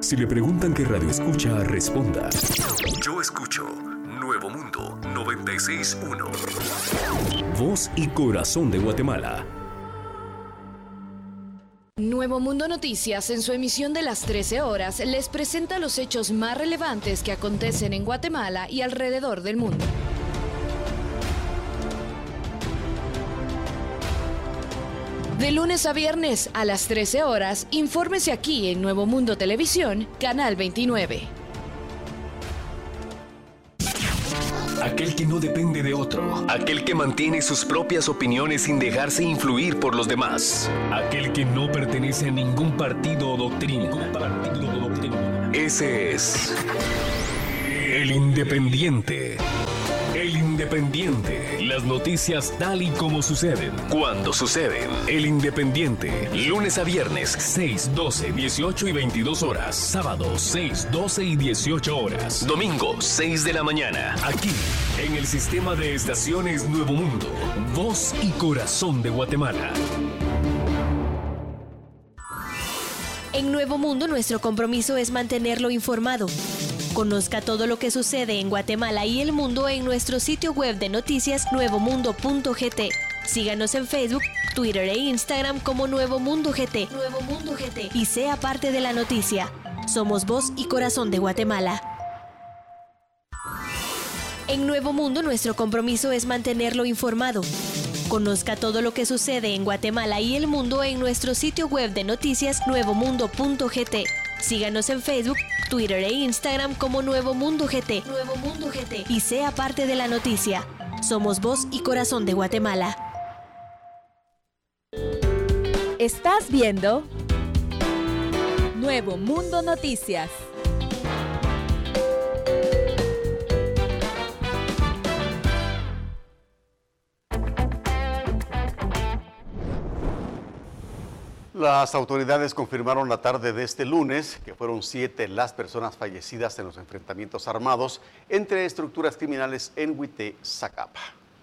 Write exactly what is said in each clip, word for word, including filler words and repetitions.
Si le preguntan qué radio escucha, responda: yo escucho Nuevo Mundo noventa y seis punto uno. Voz y corazón de Guatemala. Nuevo Mundo Noticias, en su emisión de las trece horas, les presenta los hechos más relevantes que acontecen en Guatemala y alrededor del mundo. De lunes a viernes a las trece horas, infórmese aquí en Nuevo Mundo Televisión, Canal veintinueve. Aquel que no depende de otro, aquel que mantiene sus propias opiniones sin dejarse influir por los demás, aquel que no pertenece a ningún partido o doctrina. Partido o doctrina. Ese es el Independiente. El Independiente. Las noticias tal y como suceden, cuando suceden. El Independiente. Lunes a viernes, seis, doce, dieciocho y veintidós horas. Sábado, seis, doce y dieciocho horas. Domingo, seis de la mañana. Aquí, en el sistema de estaciones Nuevo Mundo. Voz y corazón de Guatemala. En Nuevo Mundo, nuestro compromiso es mantenerlo informado. Conozca todo lo que sucede en Guatemala y el mundo en nuestro sitio web de noticias nuevo mundo punto g t. Síganos en Facebook, Twitter e Instagram como Nuevo Mundo G T. Nuevo Mundo G T. Y sea parte de la noticia. Somos voz y corazón de Guatemala. En Nuevo Mundo, nuestro compromiso es mantenerlo informado. Conozca todo lo que sucede en Guatemala y el mundo en nuestro sitio web de noticias nuevo mundo punto g t. Síganos en Facebook, Twitter e Instagram como Nuevo Mundo G T. Nuevo Mundo G T. Y sea parte de la noticia. Somos voz y corazón de Guatemala. Estás viendo Nuevo Mundo Noticias. Las autoridades confirmaron la tarde de este lunes que fueron siete las personas fallecidas en los enfrentamientos armados entre estructuras criminales en Huité-Zacapa.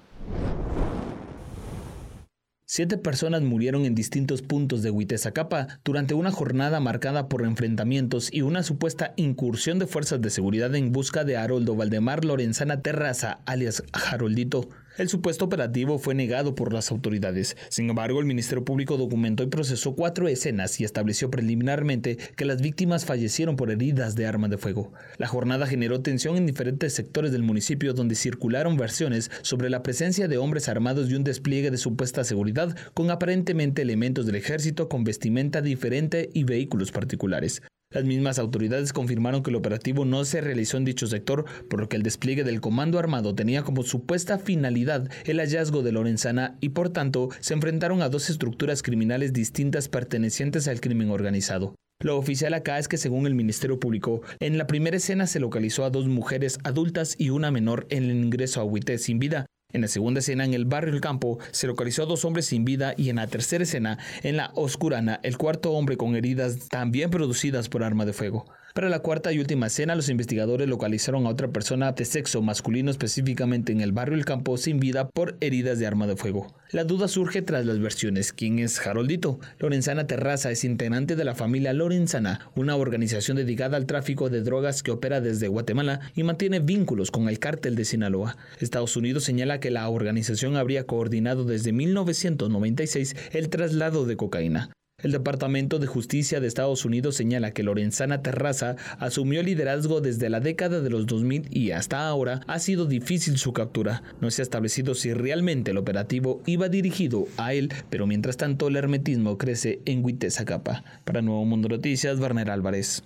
Siete personas murieron en distintos puntos de Huité-Zacapa durante una jornada marcada por enfrentamientos y una supuesta incursión de fuerzas de seguridad en busca de Haroldo Valdemar Lorenzana Terraza, alias Haroldito. El supuesto operativo fue negado por las autoridades. Sin embargo, el Ministerio Público documentó y procesó cuatro escenas y estableció preliminarmente que las víctimas fallecieron por heridas de arma de fuego. La jornada generó tensión en diferentes sectores del municipio, donde circularon versiones sobre la presencia de hombres armados y un despliegue de supuesta seguridad con aparentemente elementos del ejército con vestimenta diferente y vehículos particulares. Las mismas autoridades confirmaron que el operativo no se realizó en dicho sector, por lo que el despliegue del comando armado tenía como supuesta finalidad el hallazgo de Lorenzana y por tanto se enfrentaron a dos estructuras criminales distintas pertenecientes al crimen organizado. Lo oficial acá es que según el Ministerio Público, en la primera escena se localizó a dos mujeres adultas y una menor en el ingreso a Huité sin vida. En la segunda escena, en el barrio El Campo, se localizó a dos hombres sin vida y en la tercera escena, en la Oscurana, el cuarto hombre con heridas también producidas por arma de fuego. Para la cuarta y última escena, los investigadores localizaron a otra persona de sexo masculino específicamente en el barrio El Campo sin vida por heridas de arma de fuego. La duda surge tras las versiones. ¿Quién es Haroldito? Lorenzana Terraza es integrante de la familia Lorenzana, una organización dedicada al tráfico de drogas que opera desde Guatemala y mantiene vínculos con el cártel de Sinaloa. Estados Unidos señala que la organización habría coordinado desde mil novecientos noventa y seis el traslado de cocaína. El Departamento de Justicia de Estados Unidos señala que Lorenzana Terraza asumió el liderazgo desde la década de los dos mil y hasta ahora ha sido difícil su captura. No se ha establecido si realmente el operativo iba dirigido a él, pero mientras tanto el hermetismo crece en Huité-Zacapa. Para Nuevo Mundo Noticias, Werner Álvarez.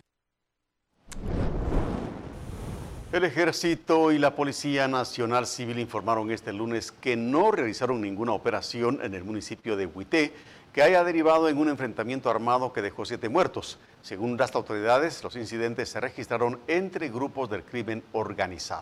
El Ejército y la Policía Nacional Civil informaron este lunes que no realizaron ninguna operación en el municipio de Huité que haya derivado en un enfrentamiento armado que dejó siete muertos. Según las autoridades, los incidentes se registraron entre grupos del crimen organizado.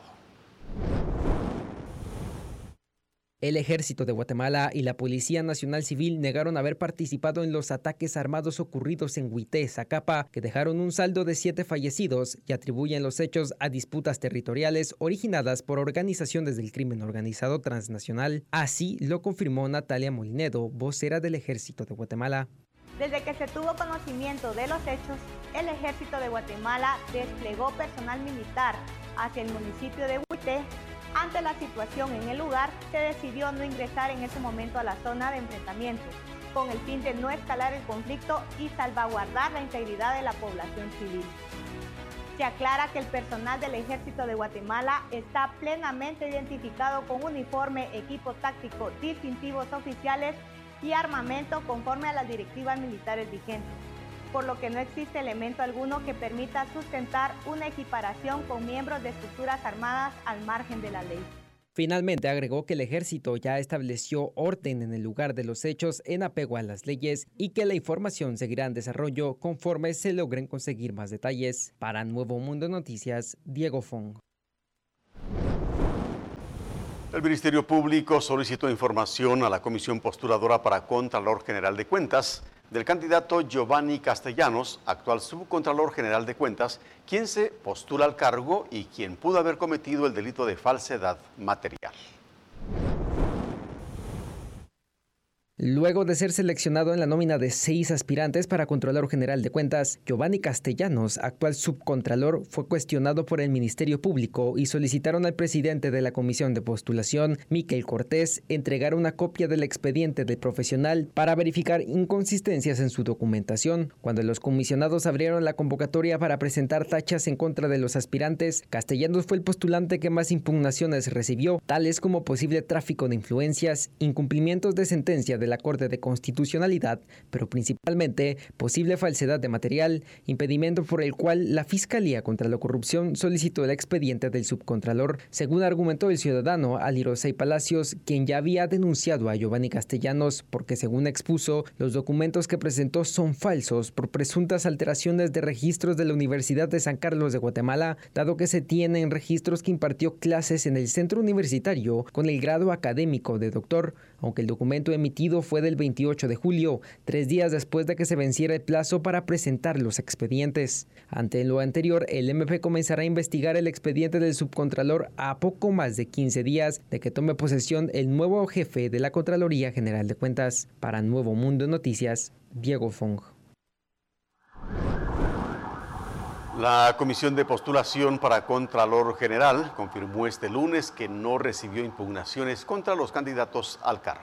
El Ejército de Guatemala y la Policía Nacional Civil negaron haber participado en los ataques armados ocurridos en Huité-Zacapa, que dejaron un saldo de siete fallecidos y atribuyen los hechos a disputas territoriales originadas por organizaciones del crimen organizado transnacional. Así lo confirmó Natalia Molinedo, vocera del Ejército de Guatemala. Desde que se tuvo conocimiento de los hechos, el Ejército de Guatemala desplegó personal militar hacia el municipio de Huité. Ante la situación en el lugar, se decidió no ingresar en ese momento a la zona de enfrentamientos, con el fin de no escalar el conflicto y salvaguardar la integridad de la población civil. Se aclara que el personal del Ejército de Guatemala está plenamente identificado con uniforme, equipo táctico, distintivos oficiales y armamento conforme a las directivas militares vigentes, por lo que no existe elemento alguno que permita sustentar una equiparación con miembros de estructuras armadas al margen de la ley. Finalmente agregó que el ejército ya estableció orden en el lugar de los hechos en apego a las leyes y que la información seguirá en desarrollo conforme se logren conseguir más detalles. Para Nuevo Mundo Noticias, Diego Fong. El Ministerio Público solicitó información a la Comisión Postuladora para Contralor General de Cuentas del candidato Giovanni Castellanos, actual Subcontralor General de Cuentas, quien se postula al cargo y quien pudo haber cometido el delito de falsedad material. Luego de ser seleccionado en la nómina de seis aspirantes para Contralor General de Cuentas, Giovanni Castellanos, actual subcontralor, fue cuestionado por el Ministerio Público y solicitaron al presidente de la Comisión de Postulación, Miquel Cortés, entregar una copia del expediente del profesional para verificar inconsistencias en su documentación. Cuando los comisionados abrieron la convocatoria para presentar tachas en contra de los aspirantes, Castellanos fue el postulante que más impugnaciones recibió, tales como posible tráfico de influencias, incumplimientos de sentencia de la Corte de Constitucionalidad, pero principalmente posible falsedad de material, impedimento por el cual la Fiscalía contra la Corrupción solicitó el expediente del subcontralor, según argumentó el ciudadano Alirosei Palacios, quien ya había denunciado a Giovanni Castellanos porque, según expuso, los documentos que presentó son falsos por presuntas alteraciones de registros de la Universidad de San Carlos de Guatemala, dado que se tienen registros que impartió clases en el centro universitario con el grado académico de doctor, aunque el documento emitido fue del veintiocho de julio, tres días después de que se venciera el plazo para presentar los expedientes. Ante lo anterior, el M P comenzará a investigar el expediente del subcontralor a poco más de quince días de que tome posesión el nuevo jefe de la Contraloría General de Cuentas. Para Nuevo Mundo Noticias, Diego Fong. La Comisión de Postulación para Contralor General confirmó este lunes que no recibió impugnaciones contra los candidatos al cargo.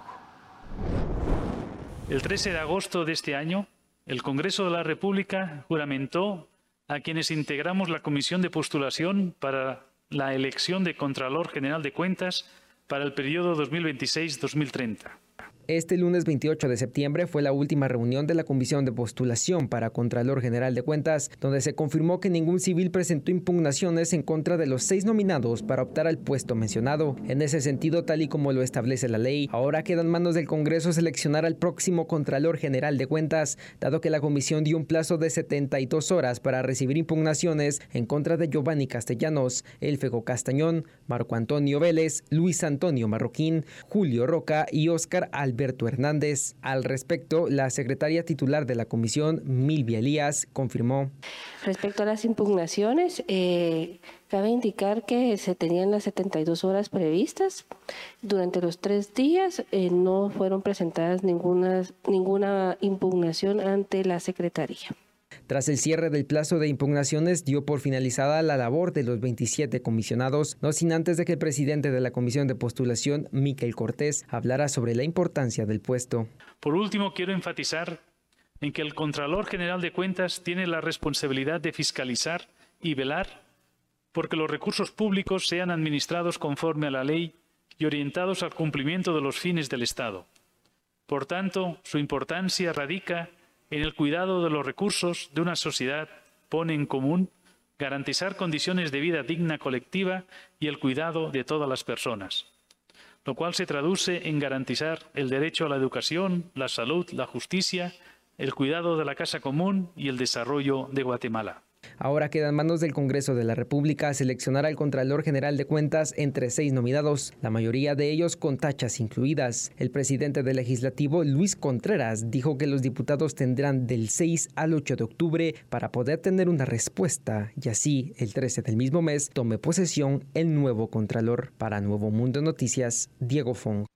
El trece de agosto de este año, el Congreso de la República juramentó a quienes integramos la Comisión de Postulación para la elección de Contralor General de Cuentas para el periodo dos mil veintiséis a dos mil treinta. Este lunes veintiocho de septiembre fue la última reunión de la Comisión de Postulación para Contralor General de Cuentas, donde se confirmó que ningún civil presentó impugnaciones en contra de los seis nominados para optar al puesto mencionado. En ese sentido, tal y como lo establece la ley, ahora queda en manos del Congreso seleccionar al próximo Contralor General de Cuentas, dado que la Comisión dio un plazo de setenta y dos horas para recibir impugnaciones en contra de Giovanni Castellanos, Elfego Castañón, Marco Antonio Vélez, Luis Antonio Marroquín, Julio Roca y Óscar Alberto. Alberto Hernández. Al respecto, la secretaria titular de la comisión, Milvia Elías, confirmó. Respecto a las impugnaciones, eh, cabe indicar que se tenían las setenta y dos horas previstas. Durante los tres días eh, no fueron presentadas ninguna, ninguna impugnación ante la secretaría. Tras el cierre del plazo de impugnaciones, dio por finalizada la labor de los veintisiete comisionados, no sin antes de que el presidente de la Comisión de Postulación, Miquel Cortés, hablara sobre la importancia del puesto. Por último, quiero enfatizar en que el Contralor General de Cuentas tiene la responsabilidad de fiscalizar y velar porque los recursos públicos sean administrados conforme a la ley y orientados al cumplimiento de los fines del Estado. Por tanto, su importancia radica en el cuidado de los recursos de una sociedad, pone en común garantizar condiciones de vida digna colectiva y el cuidado de todas las personas, lo cual se traduce en garantizar el derecho a la educación, la salud, la justicia, el cuidado de la casa común y el desarrollo de Guatemala. Ahora queda en manos del Congreso de la República seleccionar al Contralor General de Cuentas entre seis nominados, la mayoría de ellos con tachas incluidas. El presidente del Legislativo, Luis Contreras, dijo que los diputados tendrán del seis al ocho de octubre para poder tener una respuesta y así, el trece del mismo mes, tome posesión el nuevo Contralor. Para Nuevo Mundo Noticias, Diego Fong.